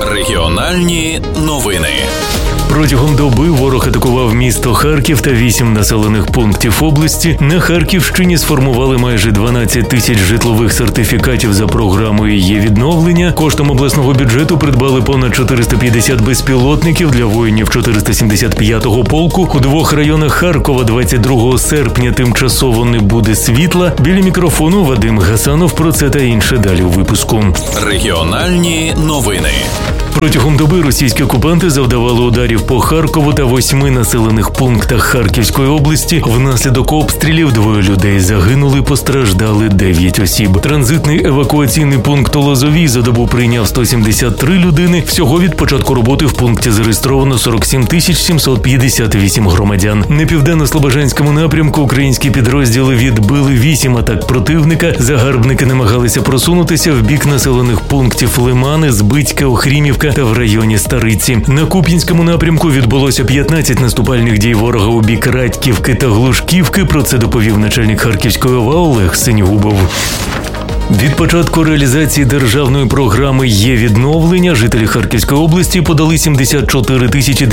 Регіональні новини. Протягом доби ворог атакував місто Харків та 8 населених пунктів області. На Харківщині сформували майже 12 тисяч житлових сертифікатів за програмою «Є-відновлення». Коштом обласного бюджету придбали понад 450 безпілотників для воїнів 475-го полку. У 2 районах Харкова 22 серпня тимчасово не буде світла. Біля мікрофону Вадим Гасанов. Про це та інше далі у випуску. Регіональні новини. Протягом доби російські окупанти завдавали ударів по Харкову та 8 населених пунктах Харківської області. Внаслідок обстрілів 2 людей загинули, постраждали 9 осіб. Транзитний евакуаційний пункт у Лозовій за добу прийняв 173 людини. Всього від початку роботи в пункті зареєстровано 47 758 громадян. На південно-слобожанському напрямку українські підрозділи відбили 8 атак противника. Загарбники намагалися просунутися в бік населених пунктів Лимани, Збицьке, Охрімівка та в районі Стариці. На Куп'янському напрямку відбулося 15 наступальних дій ворога у бік Радьківки та Глушківки. Про це доповів начальник Харківської ОВА Олег Синігубов. Від початку реалізації державної програми «Є-відновлення» жителі Харківської області подали 74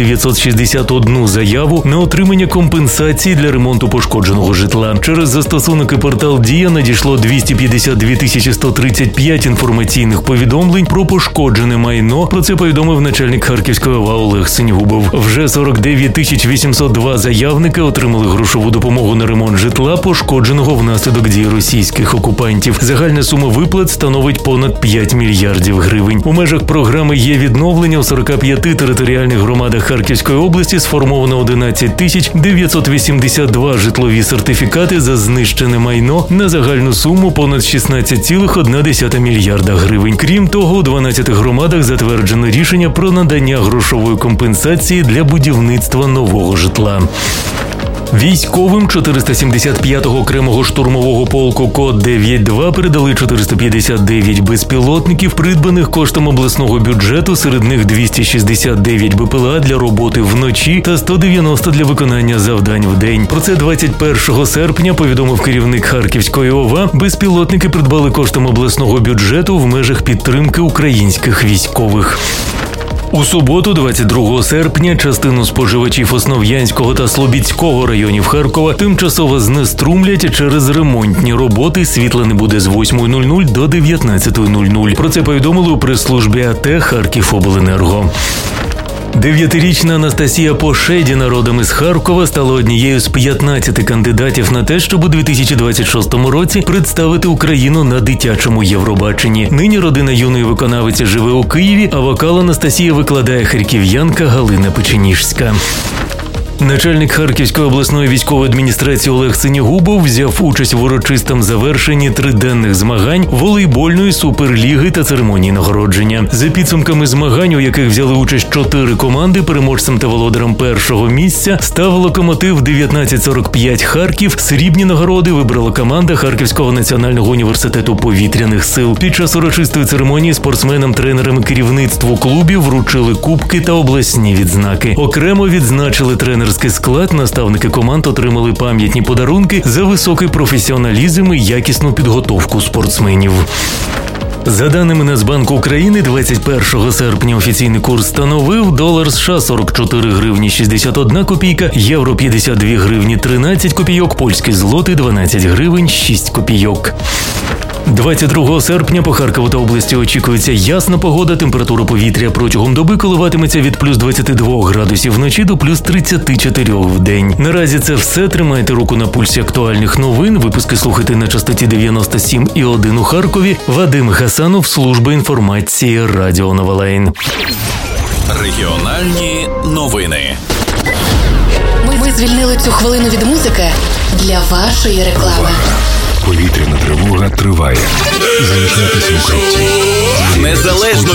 961 заяву на отримання компенсації для ремонту пошкодженого житла. Через застосунок і портал «Дія» надійшло 252 135 інформаційних повідомлень про пошкоджене майно. Про це повідомив начальник Харківської ОВА Олег Синігубов. Вже 49 802 заявники отримали грошову допомогу на ремонт житла, пошкодженого внаслідок дій російських окупантів. Загальна сума виплат становить понад 5 мільярдів гривень. У межах програми «Є-відновлення» у 45 територіальних громадах Харківської області сформовано 11 982 житлові сертифікати за знищене майно на загальну суму понад 16,1 мільярда гривень. Крім того, у 12 громадах затверджено рішення про надання грошової компенсації для будівництва нового житла. Військовим 475-го окремого штурмового полку Код 9-2 передали 459 безпілотників, придбаних коштом обласного бюджету, серед них 269 БПЛА для роботи вночі та 190 для виконання завдань вдень. Про це 21 серпня повідомив керівник Харківської ОВА. Безпілотники придбали коштом обласного бюджету в межах підтримки українських військових. У суботу, 22 серпня, частину споживачів Основ'янського та Слобідського районів Харкова тимчасово знеструмлять через ремонтні роботи. Світла не буде з 8:00 до 19:00. Про це повідомили у прес-службі АТ «Харківобленерго». 9-річна Анастасія Пошедіна, родом із Харкова, стала однією з 15 кандидатів на те, щоб у 2026 році представити Україну на дитячому Євробаченні. Нині родина юної виконавиці живе у Києві, а вокал Анастасія викладає харків'янка Галина Печеніжська. Начальник Харківської обласної військової адміністрації Олег Синігубов взяв участь в урочистому завершенні 3-денних змагань волейбольної суперліги та церемонії нагородження. За підсумками змагань, у яких взяли участь 4 команди, переможцем та володарем першого місця став «Локомотив» 1945 Харків. Срібні нагороди вибрала команда Харківського національного університету повітряних сил. Під час урочистої церемонії спортсменам, тренерам і керівництву клубів вручили кубки та обласні відзнаки. Окремо відзначили тренерський склад, наставники команд отримали пам'ятні подарунки за високий професіоналізм і якісну підготовку спортсменів. За даними Нацбанку України, 21 серпня офіційний курс становив долар США 44 гривні 61 копійка, євро 52 гривні 13 копійок, польський злотий 12 гривень 6 копійок. 22 серпня по Харкову та області очікується ясна погода. Температура повітря протягом доби коливатиметься від плюс 22 градусів вночі до плюс 34 в день. Наразі це все. Тримайте руку на пульсі актуальних новин. Випуски слухайте на частоті 97,1 у Харкові. Вадим Гасанов, служба інформації Радіо Новолайн. Регіональні новини. Ми звільнили цю хвилину від музики для вашої реклами. Повітряна тривога триває. Залишайтесь в укритті. Незалежно